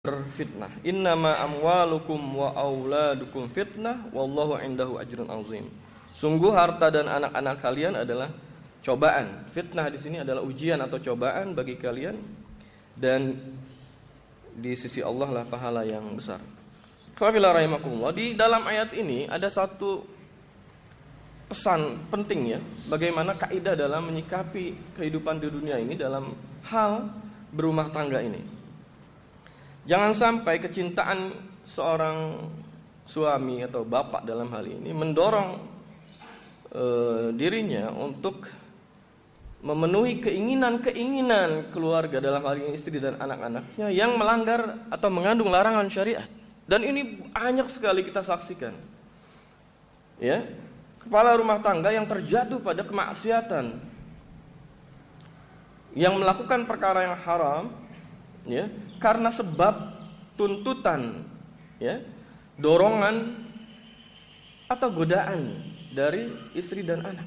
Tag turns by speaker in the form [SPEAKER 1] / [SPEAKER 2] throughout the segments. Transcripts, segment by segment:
[SPEAKER 1] berfitnah. Innama amwalukum wa auladukum fitnah wallahu indahu ajrun azim. Sungguh harta dan anak-anak kalian adalah cobaan. Fitnah di sini adalah ujian atau cobaan bagi kalian, dan di sisi Allah lah pahala yang besar. Qafila rahimakumullah. Di dalam ayat ini ada satu pesan penting ya, bagaimana kaidah dalam menyikapi kehidupan di dunia ini dalam hal berumah tangga ini. Jangan sampai kecintaan seorang suami atau bapak dalam hal ini mendorong dirinya untuk memenuhi keinginan-keinginan keluarga, dalam hal ini istri dan anak-anaknya, yang melanggar atau mengandung larangan syariat. Dan ini banyak sekali kita saksikan. Ya, kepala rumah tangga yang terjatuh pada kemaksiatan, yang melakukan perkara yang haram, ya, karena sebab tuntutan, ya, dorongan atau godaan dari istri dan anak.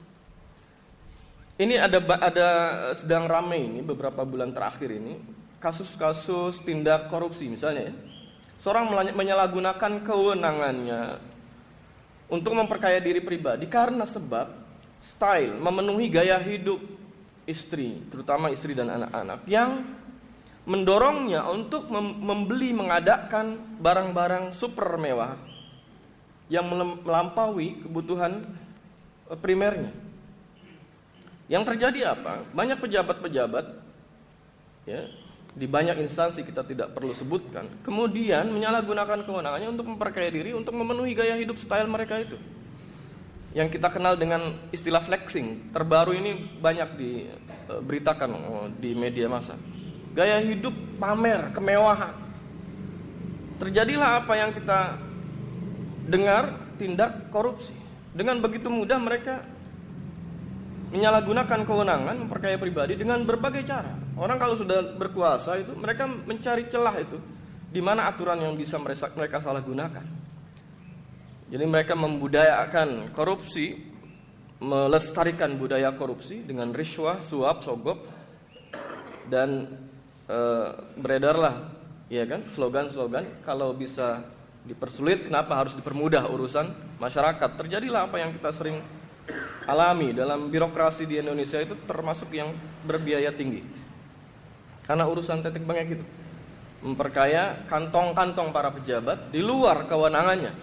[SPEAKER 1] Ini ada sedang ramai ini beberapa bulan terakhir ini kasus-kasus tindak korupsi misalnya, ya. Seorang menyalahgunakan kewenangannya untuk memperkaya diri pribadi karena sebab style, memenuhi gaya hidup istri, terutama istri dan anak-anak, yang mendorongnya untuk membeli, mengadakan barang-barang super mewah yang melampaui kebutuhan primernya. Yang terjadi apa? Banyak pejabat-pejabat, ya, di banyak instansi kita tidak perlu sebutkan, kemudian menyalahgunakan kewenangannya untuk memperkaya diri, untuk memenuhi gaya hidup style mereka itu, yang kita kenal dengan istilah flexing. Terbaru ini banyak diberitakan di media massa. Gaya hidup pamer, kemewahan. Terjadilah apa yang kita dengar, tindak korupsi. Dengan begitu mudah mereka menyalahgunakan kewenangan, memperkaya pribadi dengan berbagai cara. Orang kalau sudah berkuasa itu, mereka mencari celah itu, di mana aturan yang bisa mereka salah gunakan. Jadi mereka membudayakan korupsi, melestarikan budaya korupsi dengan riswah, suap, sogok, dan beredarlah, ya kan, slogan-slogan, kalau bisa dipersulit kenapa harus dipermudah urusan masyarakat. Terjadilah apa yang kita sering alami dalam birokrasi di Indonesia itu, termasuk yang berbiaya tinggi. Karena urusan tetek bengek itu, memperkaya kantong-kantong para pejabat di luar kewenangannya.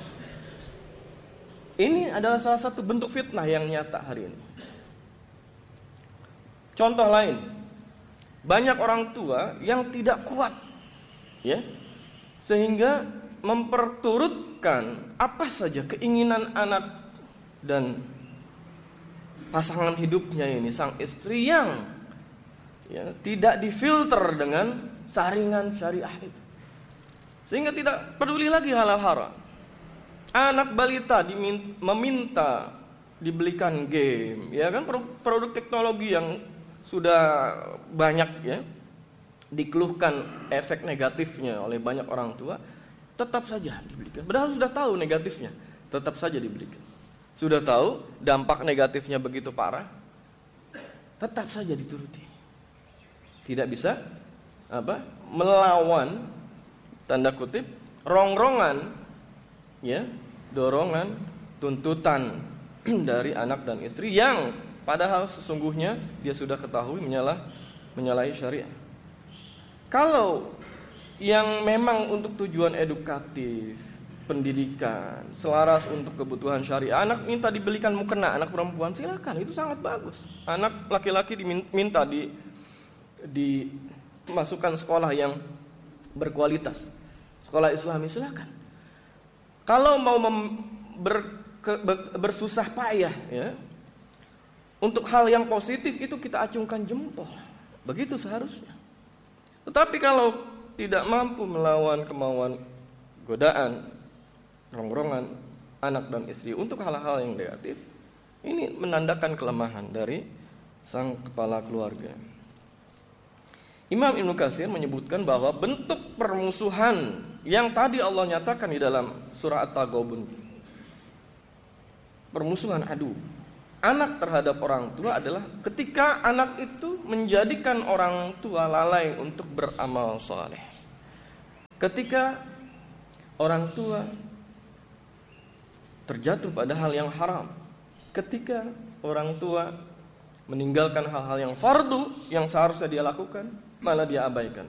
[SPEAKER 1] Ini adalah salah satu bentuk fitnah yang nyata hari ini. Contoh lain, banyak orang tua yang tidak kuat, ya, sehingga memperturutkan apa saja keinginan anak dan pasangan hidupnya ini, sang istri, yang, ya, tidak difilter dengan saringan syariah itu, sehingga tidak peduli lagi hal-hal haram. Anak balita meminta dibelikan game, ya kan, produk teknologi yang sudah banyak, ya, dikeluhkan efek negatifnya oleh banyak orang tua, tetap saja dibelikan. Padahal sudah tahu negatifnya, tetap saja dibelikan. Sudah tahu dampak negatifnya begitu parah, tetap saja dituruti. Tidak bisa melawan, tanda kutip, rongrongan, ya, dorongan, tuntutan dari anak dan istri, yang padahal sesungguhnya dia sudah ketahui menyalahi syariat. Kalau yang memang untuk tujuan edukatif, pendidikan, selaras untuk kebutuhan syariah, anak minta dibelikan mukena, anak perempuan silakan, itu sangat bagus. Anak laki-laki diminta dimasukkan sekolah yang berkualitas, sekolah Islami, silakan. Kalau mau bersusah payah, ya, untuk hal yang positif itu kita acungkan jempol. Begitu seharusnya. Tetapi kalau tidak mampu melawan kemauan, godaan, rongrongan anak dan istri untuk hal-hal yang negatif, ini menandakan kelemahan dari sang kepala keluarga. Imam Ibnu Katsir menyebutkan bahwa bentuk permusuhan yang tadi Allah nyatakan di dalam surah At-Taghabun, permusuhan adu anak terhadap orang tua, adalah ketika anak itu menjadikan orang tua lalai untuk beramal saleh. Ketika orang tua terjatuh pada hal yang haram, ketika orang tua meninggalkan hal-hal yang fardu yang seharusnya dia lakukan, malah dia abaikan.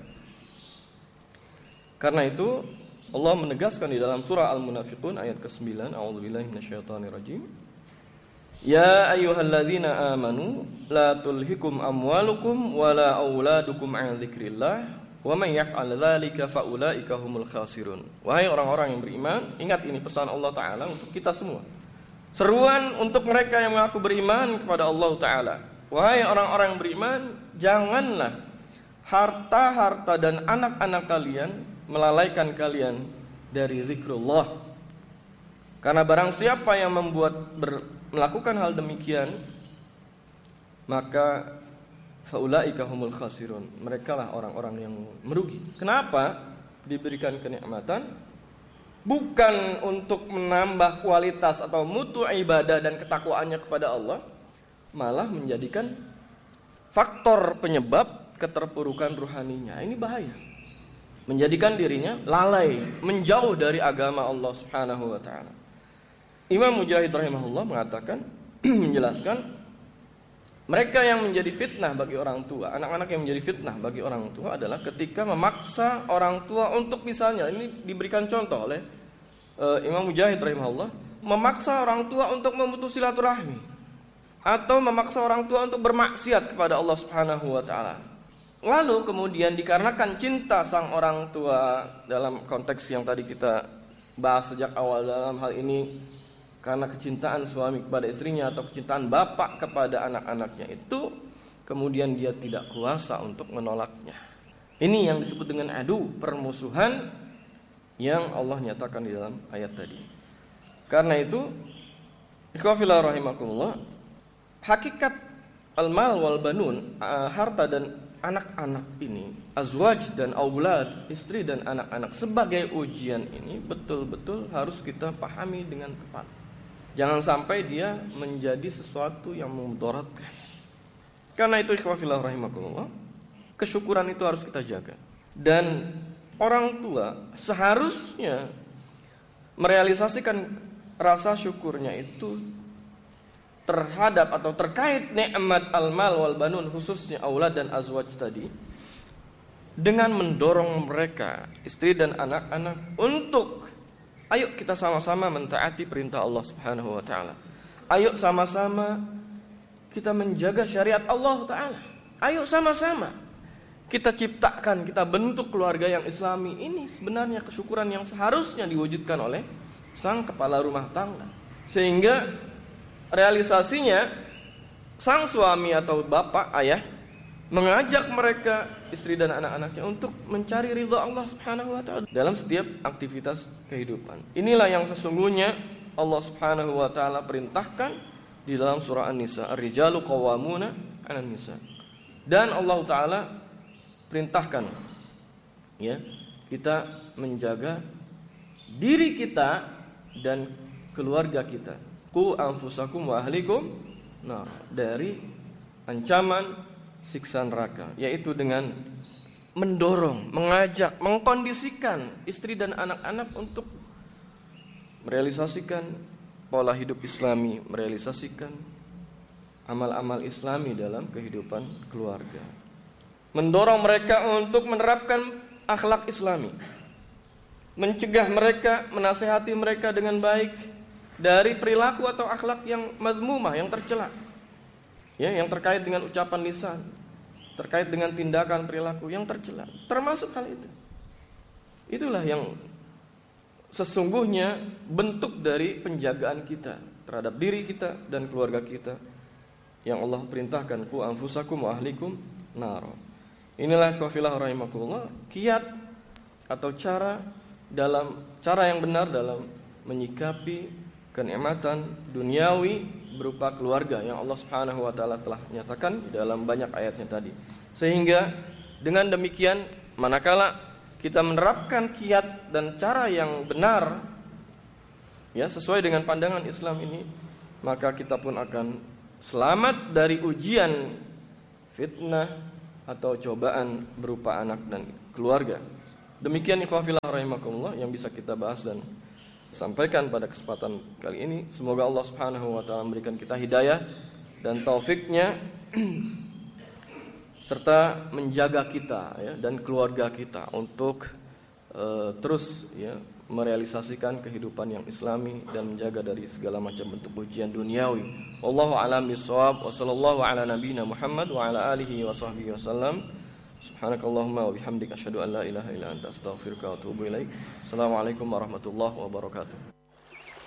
[SPEAKER 1] Karena itu Allah menegaskan di dalam surah Al-Munafiqun ayat ke-9, A'udzubillahi minasyaitonirrajim. Ya ayyuhalladzina amanu la tulhikum amwalukum wala auladukum 'an dzikrillah wa may yaf'al dzalika faulaika humul khasirun. Wahai orang-orang yang beriman, ingat ini pesan Allah Ta'ala untuk kita semua. Seruan untuk mereka yang mengaku beriman kepada Allah Ta'ala. Wahai orang-orang yang beriman, janganlah harta-harta dan anak-anak kalian melalaikan kalian dari zikrullah. Karena barang siapa yang melakukan hal demikian, maka faulaika humul khasirun. Mereka lah orang-orang yang merugi. Kenapa diberikan kenikmatan? Bukan untuk menambah kualitas atau mutu ibadah dan ketakwaannya kepada Allah, malah menjadikan faktor penyebab keterpurukan ruhaninya. Ini bahaya. Menjadikan dirinya lalai, menjauh dari agama Allah Subhanahu wa taala. Imam Mujahid rahimahullah mengatakan, menjelaskan, mereka yang menjadi fitnah bagi orang tua, anak-anak yang menjadi fitnah bagi orang tua adalah ketika memaksa orang tua untuk, misalnya, ini diberikan contoh oleh Imam Mujahid rahimahullah, memaksa orang tua untuk memutus silaturahmi atau memaksa orang tua untuk bermaksiat kepada Allah Subhanahu wa taala. Lalu kemudian dikarenakan cinta sang orang tua, dalam konteks yang tadi kita bahas sejak awal dalam hal ini, karena kecintaan suami kepada istrinya atau kecintaan bapak kepada anak-anaknya itu, kemudian dia tidak kuasa untuk menolaknya. Ini yang disebut dengan adu, permusuhan yang Allah nyatakan di dalam ayat tadi. Karena itu, ikhwafillah rahimakumullah, hakikat al-mal wal banun, harta dan anak-anak ini, azwaj dan aulad, istri dan anak-anak, sebagai ujian ini betul-betul harus kita pahami dengan tepat. Jangan sampai dia menjadi sesuatu yang memudaratkan. Karena itu ikhwafillah rahimakumullah, kesyukuran itu harus kita jaga. Dan orang tua seharusnya merealisasikan rasa syukurnya itu terhadap atau terkait nikmat al-mal wal banun, khususnya aulad dan azwaj tadi, dengan mendorong mereka, istri dan anak-anak, untuk ayo kita sama-sama mentaati perintah Allah Subhanahu wa taala. Ayo sama-sama kita menjaga syariat Allah taala. Ayo sama-sama kita ciptakan, kita bentuk keluarga yang islami. Ini sebenarnya kesyukuran yang seharusnya diwujudkan oleh sang kepala rumah tangga. Sehingga realisasinya sang suami atau bapak, ayah, mengajak mereka, istri dan anak-anaknya, untuk mencari ridha Allah Subhanahu wa taala dalam setiap aktivitas kehidupan. Inilah yang sesungguhnya Allah Subhanahu wa taala perintahkan di dalam surah An-Nisa, ar-rijalu qawwamuna 'alan nisa. Dan Allah taala perintahkan, ya, kita menjaga diri kita dan keluarga kita. Qu anfusakum wa ahlikum dari ancaman siksa neraka, yaitu dengan mendorong, mengajak, mengkondisikan istri dan anak-anak untuk merealisasikan pola hidup islami, merealisasikan amal-amal islami dalam kehidupan keluarga. Mendorong mereka untuk menerapkan akhlak islami, mencegah mereka, menasihati mereka dengan baik dari perilaku atau akhlak yang mazmumah, yang tercela, ya, yang terkait dengan ucapan lisan, terkait dengan tindakan perilaku yang tercela, termasuk hal itu. Itulah yang sesungguhnya bentuk dari penjagaan kita terhadap diri kita dan keluarga kita, yang Allah perintahkan, qu anfusakum wa ahlikum nar. Inilah kafilah rahimakumullah, kiat atau cara yang benar dalam menyikapi kenikmatan duniawi berupa keluarga yang Allah Subhanahu wa taala telah nyatakan dalam banyak ayatnya tadi. Sehingga dengan demikian, manakala kita menerapkan kiat dan cara yang benar, ya, sesuai dengan pandangan Islam ini, maka kita pun akan selamat dari ujian fitnah atau cobaan berupa anak dan keluarga. Demikian ikhwah fillah rahimakumullah yang bisa kita bahas dan sampaikan pada kesempatan kali ini. Semoga Allah Subhanahu wa taala memberikan kita hidayah dan taufiknya serta menjaga kita ya, dan keluarga kita untuk terus ya, merealisasikan kehidupan yang islami dan menjaga dari segala macam bentuk ujian duniawi. Wallahu a'lam bishawab wa sallallahu ala nabiyyina Muhammad wa ala alihi wa sahbihi wasallam. Subhanakallahumma wa bihamdika asyhadu an la ilaha illa anta astaghfiruka wa atubu ilaik. Assalamualaikum warahmatullahi wabarakatuh.